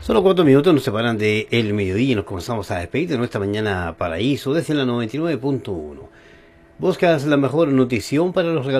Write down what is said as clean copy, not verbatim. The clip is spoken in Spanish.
Solo 4 minutos nos separan de el mediodía y nos comenzamos a despedir de nuestra mañana paraíso desde la 99.1. ¿Buscas la mejor nutrición para los regalos